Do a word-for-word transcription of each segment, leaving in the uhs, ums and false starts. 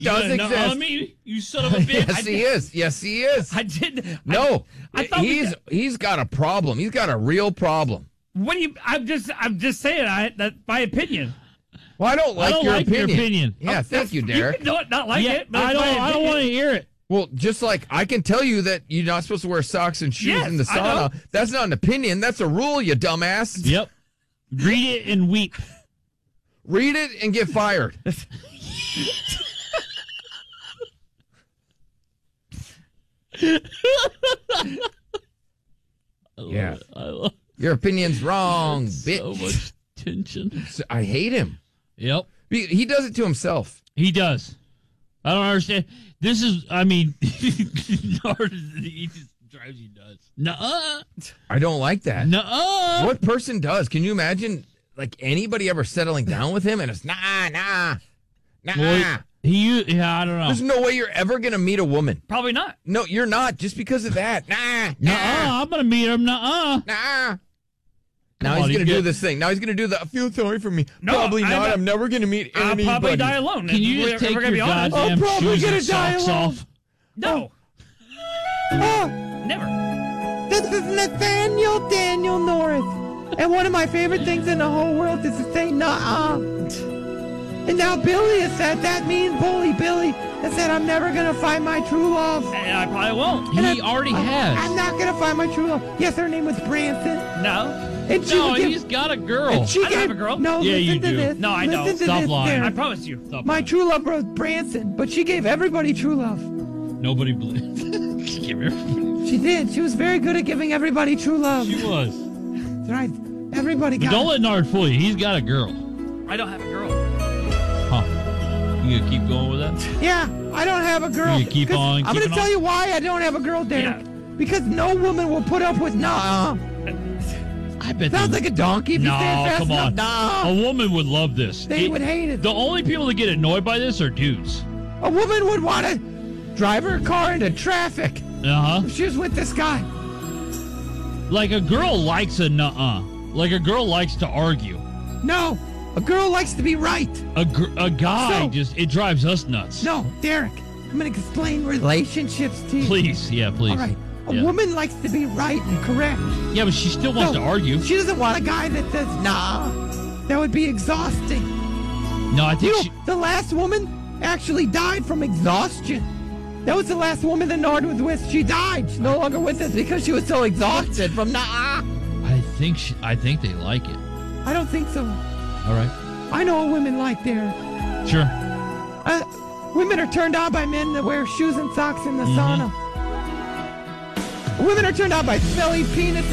does you exist. On me, you son of a bitch. Yes, he is. Yes, he is. I did. No, I, I thought he's we, he's got a problem. He's got a real problem. What do you? I'm just. I'm just saying. I that's my opinion. Well, I don't like I don't your like opinion. your opinion. Yeah, Oh, thank you, Derek. You can not, not like yeah, it. But I don't. I don't want to hear it. Well, just like I can tell you that you're not supposed to wear socks and shoes Yes, in the I know. sauna. That's not an opinion. That's a rule, you dumbass. Yep. Read it and weep. Read it and get fired. Yeah. I love Your opinion's wrong, bitch. so much tension. I hate him. Yep. He, he does it to himself. He does. I don't understand. This is, I mean, he just drives you nuts. Nuh-uh. I don't like that. Nuh-uh. What person does? Can you imagine, like, anybody ever settling down with him and it's, nah, nah, nah. Well, he, yeah, I don't know. There's no way you're ever going to meet a woman. Probably not. No, you're not, just because of that. Nah, Nuh-uh. nah, I'm going to meet him. Nuh-uh. nah. Now on, he's you going to do get- this thing. Now he's going to do the, I feel sorry for me. No, probably I'm not. not- I'm never going to meet I'll anybody. probably die alone. Can you If just we're take gonna your be honest. goddamn I'll probably shoes get and a die socks alone. off? No, Oh, never. this is Nathaniel Daniel Norris. And one of my favorite things in the whole world is to say nuh-uh. And now Billy has said that mean bully Billy has said I'm never going to find my true love. And I probably won't. And He I'm- already I'm- has. I'm not going to find my true love. Yes, her name was Branson. No. And she No, would give- he's got a girl. and she I don't gave, have a girl. No, Yeah, listen you to do. this. No, I listen don't. to Stop this, lying. Derek. I promise you. Stop My lying. true love was Branson, but she gave everybody true love. Nobody believes. Give her. She did. She was very good at giving everybody true love. She was. That's right. Everybody But got don't it. let Nard fool you. He's got a girl. I don't have a girl. Huh. You gonna keep going with that? Yeah, I don't have a girl. You keep 'Cause on I'm going to keeping tell on? you why I don't have a girl, Derek. Yeah. Because no woman will put up with nah. I bet Sounds they- like a donkey if you No, stand fast come enough. on. Nah. A woman would love this. They It- would hate it. The only people that get annoyed by this are dudes. A woman would want to drive her car into traffic Uh-huh. if she was with this guy. Like a girl likes a nuh-uh. Like a girl likes to argue. No, a girl likes to be right. A, gr- a guy So- just, it drives us nuts. No, Derek, I'm going to explain relationships to you. Please, yeah, please. All right. A Yeah. woman likes to be right and correct. Yeah, but she still wants No, to argue. She doesn't want a guy that says, nah. That would be exhausting. No, I think You know, she... the last woman actually died from exhaustion. That was the last woman that Nard was with. She died. She's no longer with us because she was so exhausted from nah. I think she, I think they like it. I don't think so. All right. I know what women like there. Sure. Uh, women are turned on by men that wear shoes and socks in the Mm-hmm. sauna. Women are turned on by smelly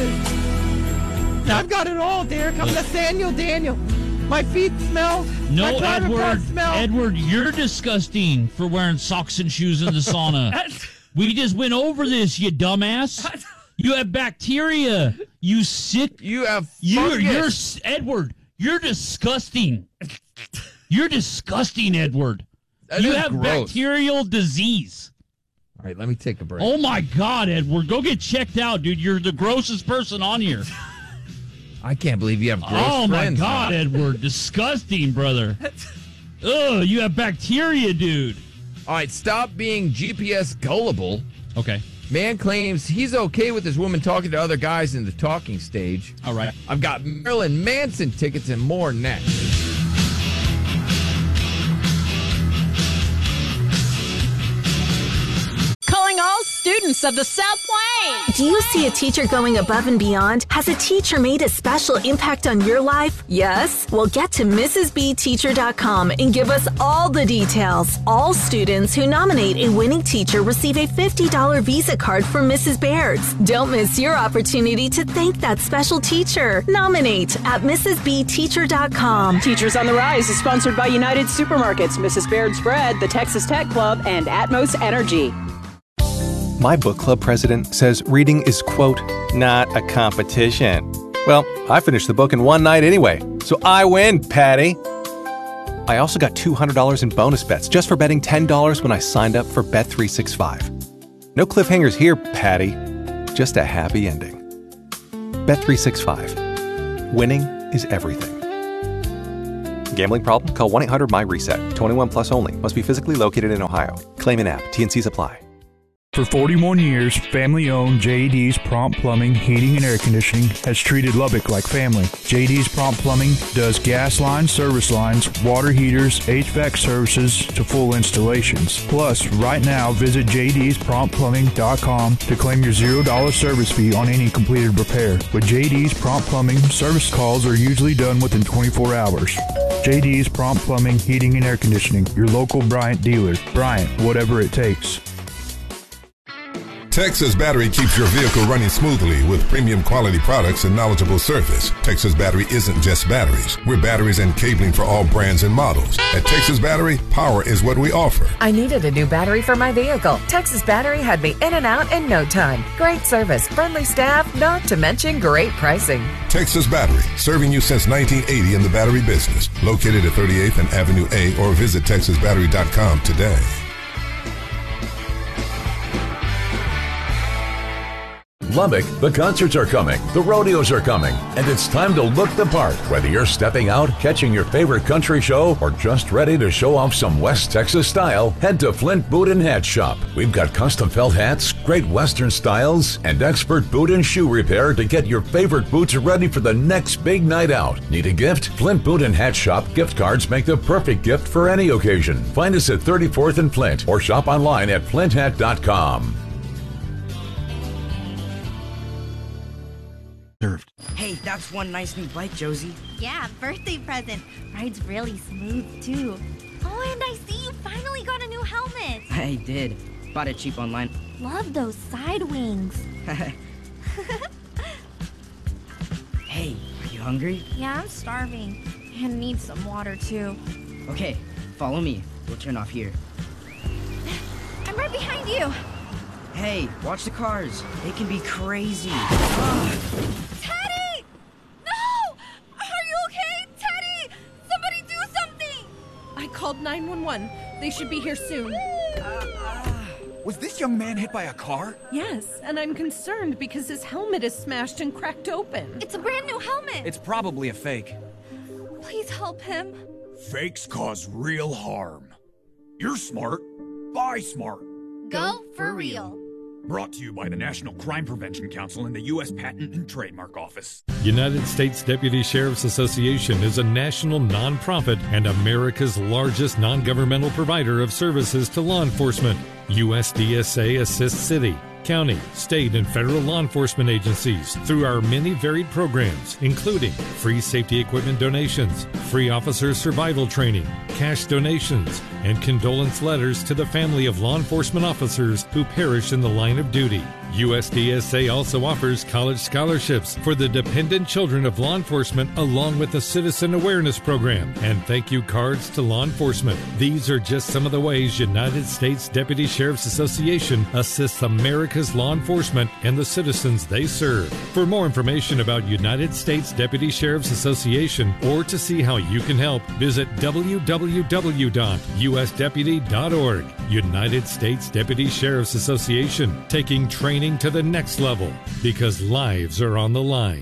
penises. I've got it all, Derek. I'm Nathaniel Daniel. My feet smell. No, my private Edward. parts smell. Edward, you're disgusting for wearing socks and shoes in the sauna. We just went over this, you dumbass. You have bacteria. You sick. You have You're, fungus. you're s- Edward. You're disgusting. You're disgusting, Edward. That you is have gross. bacterial disease. All right, let me take a break. Oh my God, Edward, go get checked out, dude. You're the grossest person on here. I can't believe you have gross Oh my friends. God, Edward, disgusting, brother. Ugh, you have bacteria, dude. All right, stop being G P S gullible. Okay. Man claims he's okay with his woman talking to other guys in the talking stage. All right. I've got Marilyn Manson tickets and more next. Calling all students of the South Plains. Do you see a teacher going above and beyond? Has a teacher made a special impact on your life? Yes? Well, get to Missus B Teacher dot com and give us all the details. All students who nominate a winning teacher receive a fifty dollars Visa card from Missus Baird's. Don't miss your opportunity to thank that special teacher. Nominate at Missus B Teacher dot com. Teachers on the Rise is sponsored by United Supermarkets, Missus Baird's Bread, the Texas Tech Club, and Atmos Energy. My book club president says reading is, quote, not a competition. Well, I finished the book in one night anyway, so I win, Patty. I also got two hundred dollars in bonus bets just for betting ten dollars when I signed up for Bet three sixty-five. No cliffhangers here, Patty. Just a happy ending. Bet three sixty-five. Winning is everything. Gambling problem? Call one eight hundred my reset. twenty-one plus only. Must be physically located in Ohio. Claim in app. T N Cs apply. For forty-one years, family-owned J D's Prompt Plumbing, Heating, and Air Conditioning has treated Lubbock like family. J D's Prompt Plumbing does gas lines, service lines, water heaters, H V A C services to full installations. Plus, right now, visit j d's prompt plumbing dot com to claim your zero dollars service fee on any completed repair. With J D's Prompt Plumbing, service calls are usually done within twenty-four hours. J D's Prompt Plumbing, Heating, and Air Conditioning, your local Bryant dealer. Bryant, whatever it takes. Texas Battery keeps your vehicle running smoothly with premium quality products and knowledgeable service. Texas Battery isn't just batteries. We're batteries and cabling for all brands and models. At Texas Battery, power is what we offer. I needed a new battery for my vehicle. Texas Battery had me in and out in no time. Great service, friendly staff, not to mention great pricing. Texas Battery, serving you since nineteen eighty in the battery business. Located at thirty-eighth and Avenue A, or visit texas battery dot com today. Lubbock, the concerts are coming, the rodeos are coming, and it's time to look the part. Whether you're stepping out, catching your favorite country show, or just ready to show off some West Texas style, head to Flint Boot and Hat Shop. We've got custom felt hats, great Western styles, and expert boot and shoe repair to get your favorite boots ready for the next big night out. Need a gift? Flint Boot and Hat Shop gift cards make the perfect gift for any occasion. Find us at thirty-fourth and Flint, or shop online at flint hat dot com. Hey, that's one nice new bike, Josie. Yeah, birthday present. Rides really smooth, too. Oh, and I see you finally got a new helmet. I did. Bought it cheap online. Love those side wings. Hey, are you hungry? Yeah, I'm starving. And need some water, too. Okay, follow me. We'll turn off here. I'm right behind you. Hey, watch the cars. They can be crazy. Teddy! No! Are you okay? Teddy! Somebody do something! I called nine one one. They should be here soon. Was this young man hit by a car? Yes, and I'm concerned because his helmet is smashed and cracked open. It's a brand new helmet. It's probably a fake. Please help him. Fakes cause real harm. You're smart. Buy smart. Go for real. Brought to you by the National Crime Prevention Council and the U S Patent and Trademark Office. United States Deputy Sheriff's Association is a national nonprofit and America's largest non-governmental provider of services to law enforcement. U S D S A assists city, county, state, and federal law enforcement agencies through our many varied programs, including free safety equipment donations, free officer survival training, cash donations, and condolence letters to the family of law enforcement officers who perish in the line of duty. U S D S A also offers college scholarships for the dependent children of law enforcement, along with a citizen awareness program and thank you cards to law enforcement. These are just some of the ways United States Deputy Sheriff's Association assists America's law enforcement and the citizens they serve. For more information about United States Deputy Sheriff's Association or to see how you can help, visit w w w dot u s deputy dot org. United States Deputy Sheriff's Association, taking training to the next level because lives are on the line.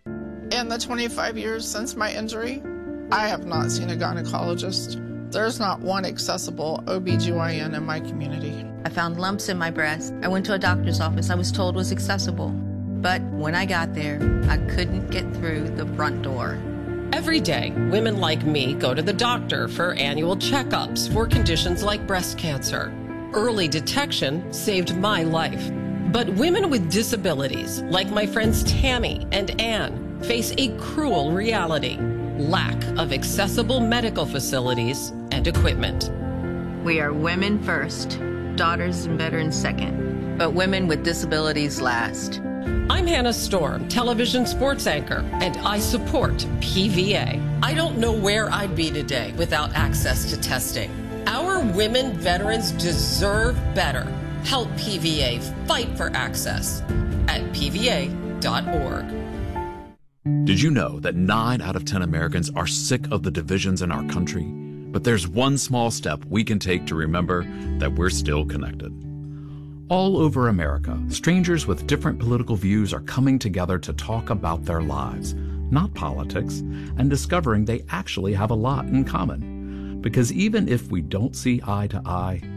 In the twenty-five years since my injury, I have not seen a gynecologist. There's not one accessible O B G Y N in my community. I found lumps in my breast. I went to a doctor's office I was told was accessible. But when I got there, I couldn't get through the front door. Every day, women like me go to the doctor for annual checkups for conditions like breast cancer. Early detection saved my life. But women with disabilities, like my friends Tammy and Ann, face a cruel reality: lack of accessible medical facilities and equipment. We are women first, daughters and veterans second, but women with disabilities last. I'm Hannah Storm, television sports anchor, and I support P V A. I don't know where I'd be today without access to testing. Our women veterans deserve better. Help P V A fight for access at p v a dot org. Did you know that nine out of ten Americans are sick of the divisions in our country? But there's one small step we can take to remember that we're still connected. All over America, strangers with different political views are coming together to talk about their lives. not politics, and discovering they actually have a lot in common. Because even if we don't see eye to eye,